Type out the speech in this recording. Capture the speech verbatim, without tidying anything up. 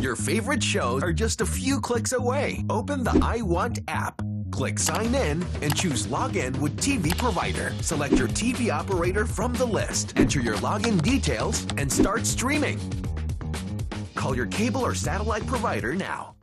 Your favorite shows are just a few clicks away. Open the I Want app. Click Sign In and choose Login with T V Provider. Select your T V operator from the list. Enter your login details and start streaming. Call your cable or satellite provider now.